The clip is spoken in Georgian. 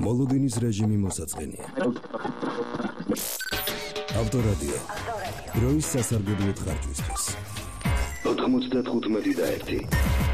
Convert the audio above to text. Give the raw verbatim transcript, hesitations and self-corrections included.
მოლოდინის რეჟიმი მოსაწყენია. ავტორადიო. დროის სასარგებლო ხარჯვისთვის. ოთხმოცდათხუთმეტი და ერთი